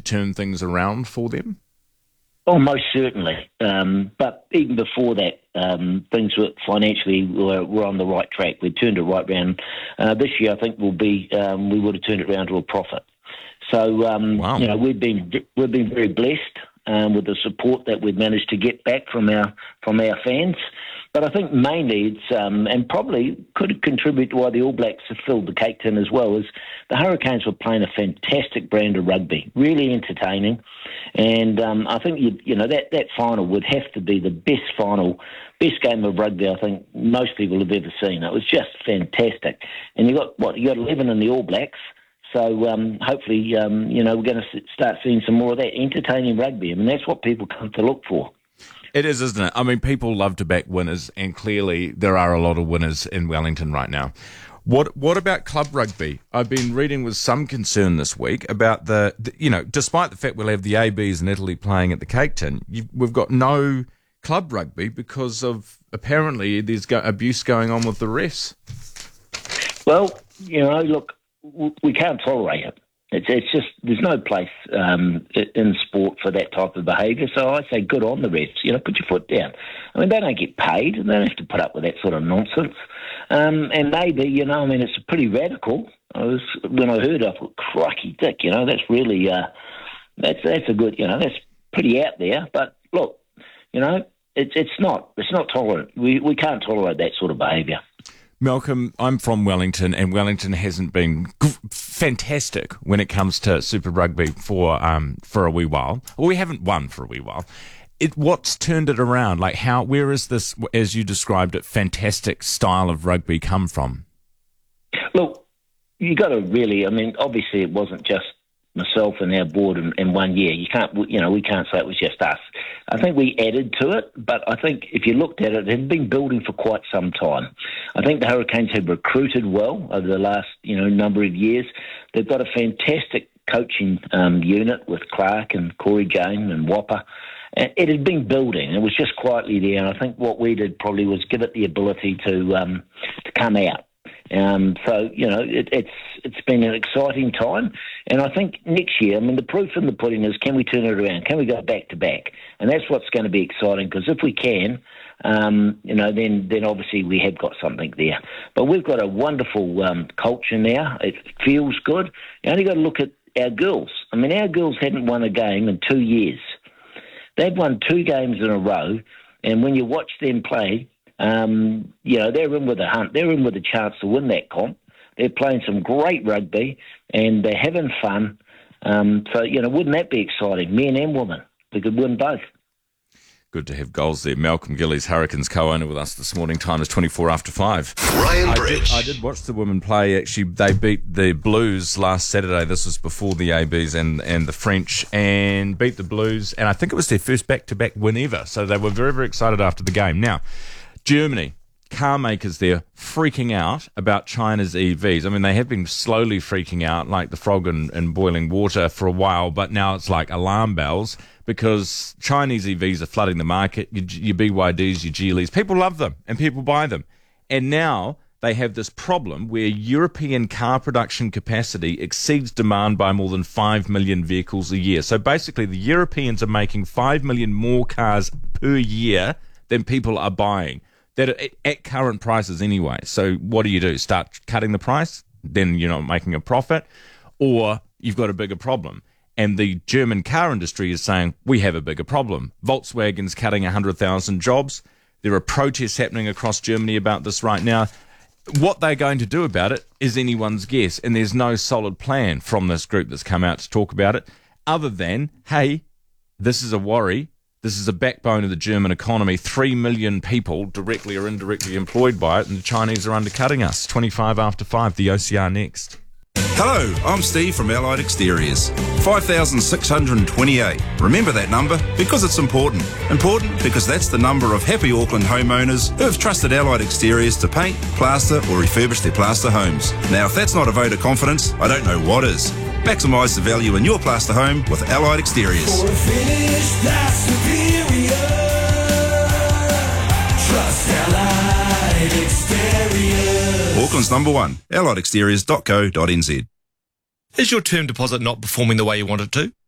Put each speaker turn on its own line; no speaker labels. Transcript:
turn things around for them?
Oh, most certainly. But even before that, things were financially were on the right track. We turned it right round. This year, I think we would have turned it around to a profit. So,
Wow.
we've been very blessed with the support that we've managed to get back from our fans. But I think mainly it's, and probably could contribute to why the All Blacks have filled the cake tin as well, is the Hurricanes were playing a fantastic brand of rugby, really entertaining. And I think, that final would have to be the best game of rugby I think most people have ever seen. It was just fantastic. And you got 11 in the All Blacks. So hopefully, we're going to start seeing some more of that entertaining rugby. I mean, that's what people come to look for.
It is, isn't it? I mean, people love to back winners, and clearly there are a lot of winners in Wellington right now. What about club rugby? I've been reading with some concern this week about despite the fact we'll have the ABs in Italy playing at the Cake Tin, we've got no club rugby because of apparently there's abuse going on with the refs.
Well, look, we can't tolerate it. It's just there's no place in sport for that type of behaviour. So I say good on the refs. Put your foot down. I mean, they don't get paid. They don't have to put up with that sort of nonsense. And maybe it's pretty radical. When I heard, I thought, crikey, Dick. That's really that's a good. That's pretty out there. But look, it's not tolerant. We can't tolerate that sort of behaviour.
Malcolm, I'm from Wellington, and Wellington hasn't been fantastic when it comes to Super Rugby for a wee while. Well, we haven't won for a wee while. What's turned it around? Like, where is this, as you described it, fantastic style of rugby come from?
Look, you got to really. I mean, obviously, it wasn't just myself and our board in 1 year. We can't say it was just us. I think we added to it, but I think if you looked at it, it had been building for quite some time. I think the Hurricanes have recruited well over the last, number of years. They've got a fantastic coaching unit with Clark and Corey Jane and Whopper. It had been building. It was just quietly there, and I think what we did probably was give it the ability to come out. It's been an exciting time, and I think next year, the proof in the pudding is, can we turn it around? Can we go back to back? And that's what's going to be exciting, because if we can, then obviously we have got something there. But we've got a wonderful culture now. It feels good. You only got to look at our girls. Our girls hadn't won a game in 2 years. They've won 2 games in a row, and when you watch them play, they're in with a hunt. They're in with a chance to win that comp. They're playing some great rugby, and they're having fun. Wouldn't that be exciting? Men and women. We could win both.
Good to have goals there. Malcolm Gillies, Hurricanes co-owner, with us this morning. Time is 24 after 5.
Ryan Bridge.
I did watch the women play. Actually, they beat the Blues last Saturday. This was before the ABs and the French, and beat the Blues. And I think it was their first back-to-back win ever. So they were very, very excited after the game. Now, Germany, car makers there freaking out about China's EVs. They have been slowly freaking out like the frog in boiling water for a while, but now it's like alarm bells, because Chinese EVs are flooding the market. Your BYDs, your Geelys, people love them and people buy them. And now they have this problem where European car production capacity exceeds demand by more than 5 million vehicles a year. So basically the Europeans are making 5 million more cars per year than people are buying. That are at current prices anyway. So what do? Start cutting the price? Then you're not making a profit, or you've got a bigger problem. And the German car industry is saying, we have a bigger problem. Volkswagen's cutting 100,000 jobs. There are protests happening across Germany about this right now. What they're going to do about it is anyone's guess, and there's no solid plan from this group that's come out to talk about it, other than, hey, this is a worry. This is a backbone of the German economy. 3 million people directly or indirectly employed by it, and the Chinese are undercutting us. 25 after 5, the OCR next.
Hello, I'm Steve from Allied Exteriors. 5,628. Remember that number because it's important. Important because that's the number of happy Auckland homeowners who have trusted Allied Exteriors to paint, plaster or refurbish their plaster homes. Now, if that's not a vote of confidence, I don't know what is. Maximise the value in your plaster home with Allied Exteriors.
For a finish that's superior, trust Allied Exteriors.
Auckland's number one, alliedexteriors.co.nz.
Is your term deposit not performing the way you want it to?